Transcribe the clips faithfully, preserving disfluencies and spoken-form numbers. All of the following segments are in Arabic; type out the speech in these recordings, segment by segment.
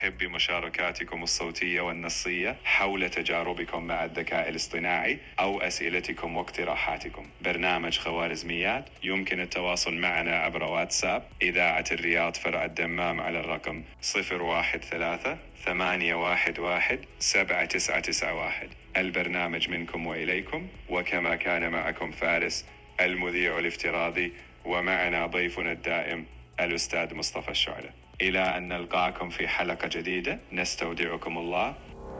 بمشاركاتكم الصوتية والنصية حول تجاربكم مع الذكاء الاصطناعي أو أسئلتكم واقتراحاتكم. برنامج خوارزميات يمكن التواصل معنا عبر واتساب إذاعة الرياض فرع الدمام على الرقم صفر واحد ثلاثة ثمانية واحد واحد سبعة تسعة تسعة واحد. البرنامج منكم وإليكم، وكما كان معكم فارس المذيع الافتراضي، ومعنا ضيفنا الدائم الأستاذ مصطفى الشعلة. إلى أن نلقاكم في حلقة جديدة، نستودعكم الله.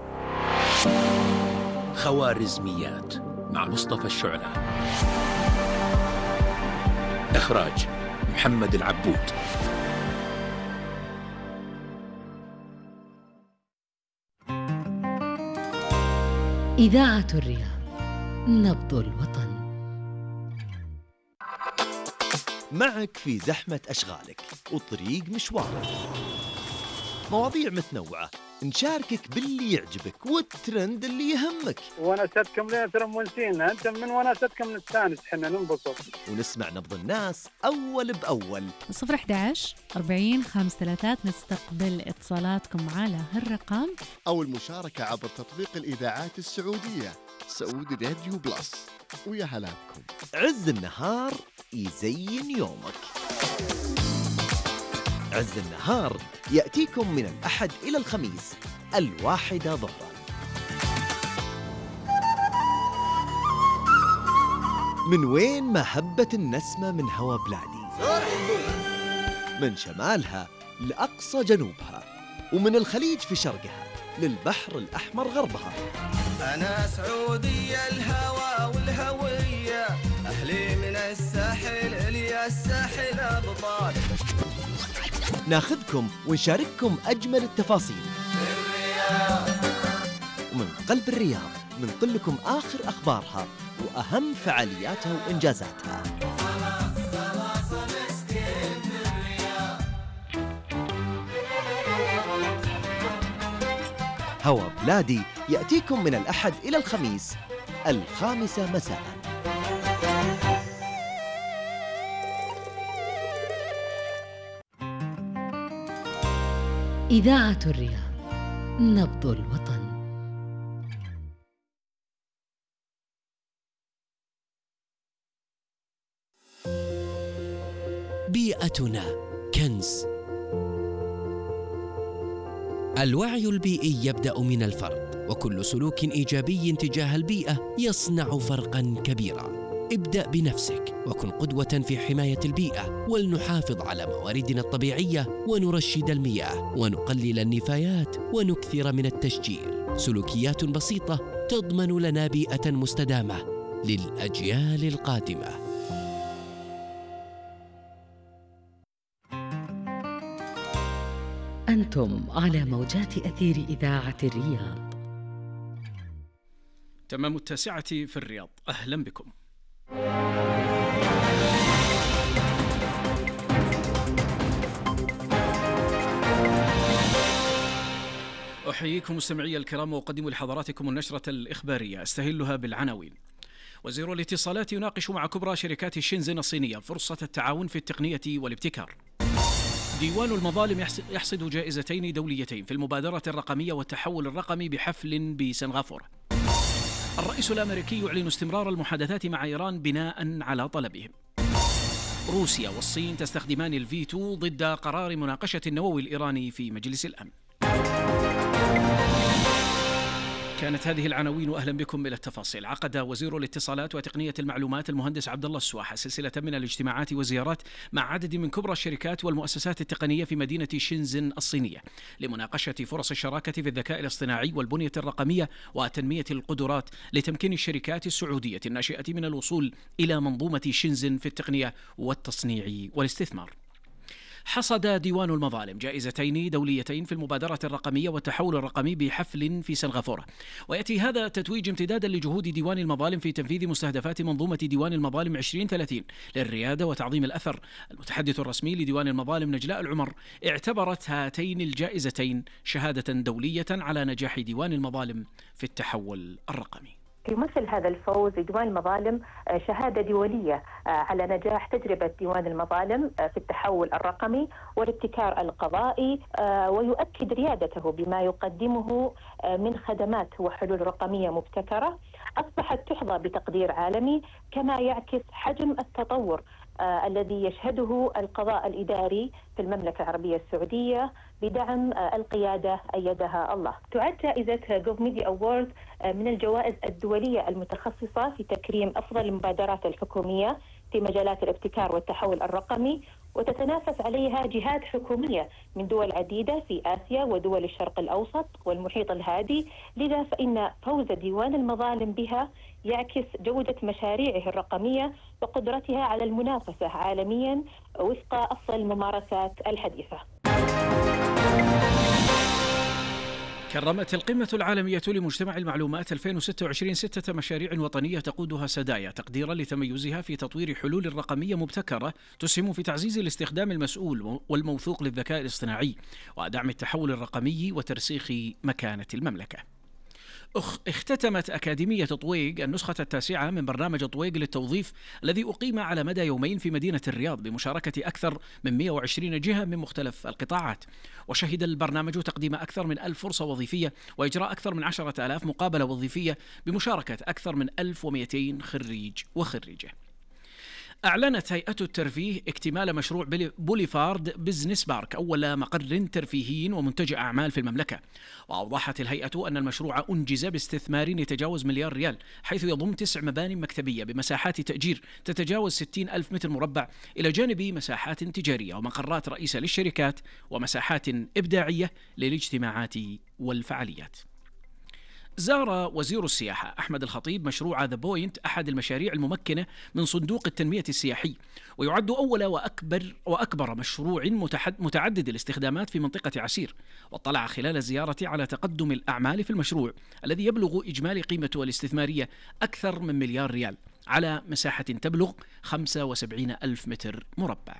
خوارزميات مع مصطفى الشعلة. إخراج محمد العبود. إذاعة الرياض، نبض الوطن. معك في زحمة أشغالك وطريق مشوارك، مواضيع متنوعة نشاركك باللي يعجبك والترند اللي يهمك. وناستكم لين ترى مونسينا، أنت من وناستكم نستانس، حنا ننبسط ونسمع نبض الناس أول بأول. صفر أحد عشر أربعين خمس ثلاثات نستقبل اتصالاتكم على هالرقم، أو المشاركة عبر تطبيق الإذاعات السعودية سعودي راديو بلس. ويا هلا بكم. عز النهار يزين يومك. عز النهار يأتيكم من الأحد إلى الخميس الواحدة ظهرا. من وين ما هبت النسمة من هوا بلادي، من شمالها لأقصى جنوبها، ومن الخليج في شرقها للبحر الأحمر غربها. أنا سعودية الهوى والهوية، أهلي من الساحل إلي الساحل أبطال. ناخذكم ونشارككم أجمل التفاصيل ومن قلب الرياض ننقل لكم آخر أخبارها وأهم فعالياتها وإنجازاتها. هوا بلادي يأتيكم من الأحد إلى الخميس الخامسة مساء. إذاعة الرياض، نبض الوطن. بيئتنا كنز. الوعي البيئي يبدأ من الفرد، وكل سلوك إيجابي تجاه البيئة يصنع فرقاً كبيراً. ابدأ بنفسك وكن قدوة في حماية البيئة، ولنحافظ على مواردنا الطبيعية ونرشد المياه ونقلل النفايات ونكثر من التشجير. سلوكيات بسيطة تضمن لنا بيئة مستدامة للأجيال القادمة. أنتم على موجات أثير إذاعة الرياض. تمام التاسعة في الرياض، أهلا بكم. أحييكم مستمعي الكرام وأقدم لحضراتكم النشرة الإخبارية أستهلها بالعناوين. وزير الاتصالات يناقش مع كبرى شركات شينزن الصينية فرصة التعاون في التقنية والابتكار. ديوان المظالم يحصد جائزتين دوليتين في المبادرة الرقمية والتحول الرقمي بحفل بسنغافورة. الرئيس الأمريكي يعلن استمرار المحادثات مع إيران بناء على طلبهم. روسيا والصين تستخدمان الفيتو ضد قرار مناقشة النووي الإيراني في مجلس الأمن. كانت هذه العناوين، أهلا بكم إلى التفاصيل. عقد وزير الاتصالات وتقنية المعلومات المهندس عبد الله السواحة سلسلة من الاجتماعات والزيارات مع عدد من كبرى الشركات والمؤسسات التقنية في مدينة شينزن الصينية لمناقشة فرص الشراكة في الذكاء الاصطناعي والبنية الرقمية وتنمية القدرات لتمكين الشركات السعودية الناشئة من الوصول إلى منظومة شينزن في التقنية والتصنيع والاستثمار. حصد ديوان المظالم جائزتين دوليتين في المبادرة الرقمية والتحول الرقمي بحفل في سنغافورة، ويأتي هذا تتويج امتدادا لجهود ديوان المظالم في تنفيذ مستهدفات منظومة ديوان المظالم عشرين ثلاثين للريادة وتعظيم الأثر. المتحدث الرسمي لديوان المظالم نجلاء العمر اعتبرت هاتين الجائزتين شهادة دولية على نجاح ديوان المظالم في التحول الرقمي. يمثل هذا الفوز ديوان المظالم شهادة دولية على نجاح تجربة ديوان المظالم في التحول الرقمي والابتكار القضائي، ويؤكد ريادته بما يقدمه من خدمات وحلول رقمية مبتكرة أصبحت تحظى بتقدير عالمي، كما يعكس حجم التطور الذي يشهده القضاء الإداري في المملكة العربية السعودية بدعم القيادة أيدها الله. تعد جائزة جوف ميديا أوورد من الجوائز الدولية المتخصصة في تكريم أفضل المبادرات الحكومية في مجالات الابتكار والتحول الرقمي، وتتنافس عليها جهات حكومية من دول عديدة في آسيا ودول الشرق الأوسط والمحيط الهادي. لذا فإن فوز ديوان المظالم بها يعكس جودة مشاريعه الرقمية وقدرتها على المنافسة عالميا وفق أفضل الممارسات الحديثة. كرمت القمة العالمية لمجتمع المعلومات ألفين وستة وعشرين ستة مشاريع وطنية تقودها سدايا تقديرا لتميزها في تطوير حلول رقمية مبتكرة تسهم في تعزيز الاستخدام المسؤول والموثوق للذكاء الاصطناعي ودعم التحول الرقمي وترسيخ مكانة المملكة. اختتمت أكاديمية طويق النسخة التاسعة من برنامج طويق للتوظيف الذي أقيم على مدى يومين في مدينة الرياض بمشاركة أكثر من مئة وعشرين جهة من مختلف القطاعات. وشهد البرنامج تقديم أكثر من ألف فرصة وظيفية وإجراء أكثر من عشرة آلاف مقابلة وظيفية بمشاركة أكثر من ألف ومئتين خريج وخريجة. أعلنت هيئة الترفيه اكتمال مشروع بوليفارد بزنس بارك أول مقر ترفيهي ومنتجع أعمال في المملكة. وأوضحت الهيئة أن المشروع أنجز باستثمار يتجاوز مليار ريال، حيث يضم تسع مباني مكتبية بمساحات تأجير تتجاوز ستين ألف متر مربع، إلى جانب مساحات تجارية ومقرات رئيسة للشركات ومساحات إبداعية للاجتماعات والفعاليات. زار وزير السياحة أحمد الخطيب مشروع ذا بوينت، أحد المشاريع الممكنة من صندوق التنمية السياحي، ويعد أول وأكبر وأكبر مشروع متعدد الاستخدامات في منطقة عسير. واطلع خلال الزيارة على تقدم الأعمال في المشروع الذي يبلغ إجمالي قيمته الاستثمارية أكثر من مليار ريال على مساحة تبلغ خمسة وسبعين ألف متر مربع.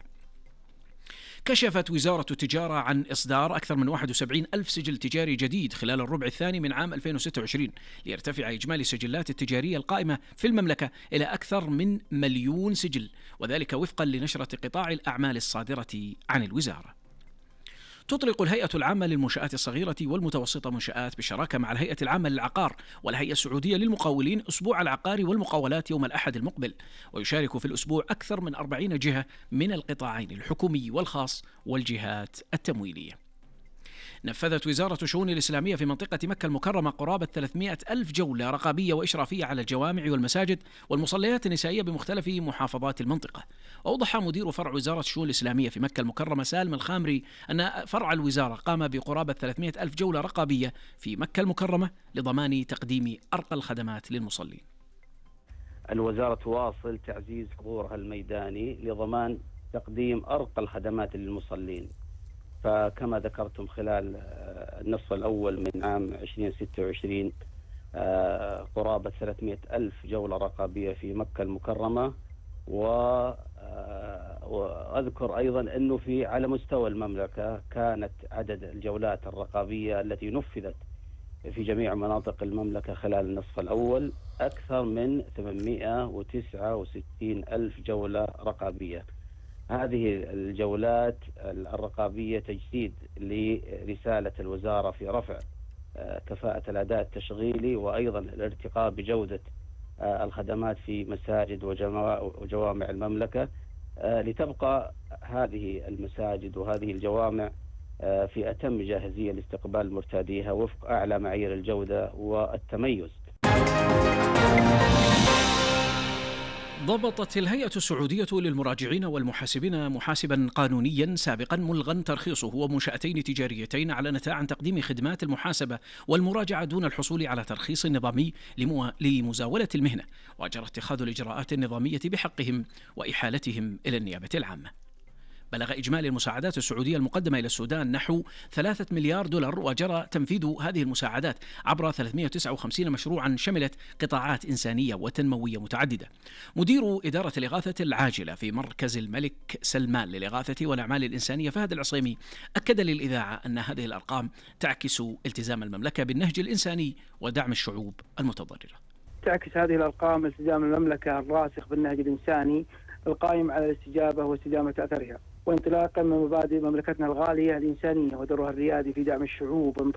كشفت وزارة التجارة عن إصدار أكثر من واحد وسبعين ألف سجل تجاري جديد خلال الربع الثاني من عام ألفين وستة وعشرين، ليرتفع إجمالي السجلات التجارية القائمة في المملكة إلى أكثر من مليون سجل، وذلك وفقا لنشرة قطاع الأعمال الصادرة عن الوزارة. تطلق الهيئة العامة للمنشآت الصغيرة والمتوسطة منشآت بالشراكة مع الهيئة العامة للعقار والهيئة السعودية للمقاولين أسبوع العقار والمقاولات يوم الأحد المقبل، ويشارك في الأسبوع أكثر من أربعين جهة من القطاعين الحكومي والخاص والجهات التمويلية. نفذت وزارة الشؤون الإسلامية في منطقة مكة المكرمة قرابة ثلاثمئة ألف جولة رقابية وإشرافية على الجوامع والمساجد والمصليات النسائية بمختلف محافظات المنطقة. وأوضح مدير فرع وزارة الشؤون الإسلامية في مكة المكرمة سالم الخامري أن فرع الوزارة قام بقرابة ثلاثمئة ألف جولة رقابية في مكة المكرمة لضمان تقديم أرقى الخدمات للمصلين. الوزارة تواصل تعزيز حضورها الميداني لضمان تقديم أرقى الخدمات للمصلين. فكما ذكرتم خلال النصف الأول من عام ألفين وستة وعشرين قرابة ثلاثمئة ألف جولة رقابية في مكة المكرمة، وأذكر أيضا أنه في على مستوى المملكة كانت عدد الجولات الرقابية التي نفذت في جميع مناطق المملكة خلال النصف الأول أكثر من ثمانمئة وتسعة وستين ألف جولة رقابية. هذه الجولات الرقابية تجسيد لرسالة الوزارة في رفع كفاءة الأداء التشغيلي وأيضا الارتقاء بجودة الخدمات في مساجد وجوامع المملكة، لتبقى هذه المساجد وهذه الجوامع في أتم جاهزية لاستقبال مرتاديها وفق أعلى معايير الجودة والتميز. ضبطت الهيئة السعودية للمراجعين والمحاسبين محاسبا قانونيا سابقا ملغا ترخيصه ومنشأتين تجاريتين أعلنتا عن تقديم خدمات المحاسبة والمراجعة دون الحصول على ترخيص نظامي لمزاولة المهنة، وجرى اتخاذ الإجراءات النظامية بحقهم وإحالتهم إلى النيابة العامة. بلغ إجمالي المساعدات السعودية المقدمة إلى السودان نحو ثلاثة مليار دولار، وجرى تنفيذ هذه المساعدات عبر ثلاثمئة وتسعة وخمسين مشروعا شملت قطاعات إنسانية وتنموية متعددة. مدير إدارة الإغاثة العاجلة في مركز الملك سلمان للإغاثة والأعمال الإنسانية فهد العصيمي أكد للإذاعة أن هذه الأرقام تعكس التزام المملكة بالنهج الإنساني ودعم الشعوب المتضررة. تعكس هذه الأرقام التزام المملكة الراسخ بالنهج الإنساني القائم على الاستجابة واستدامة أثرها، وانطلاقا من مبادئ مملكتنا الغالية الإنسانية ودورها الريادي في دعم الشعوب